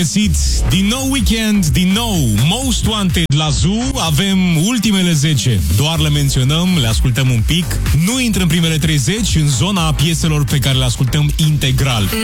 Găsit din nou weekend, din nou Most Wanted la Zoo. Avem ultimele 10. Doar le menționăm, le ascultăm un pic. Nu intră în primele 30 în zona pieselor pe care le ascultăm integral.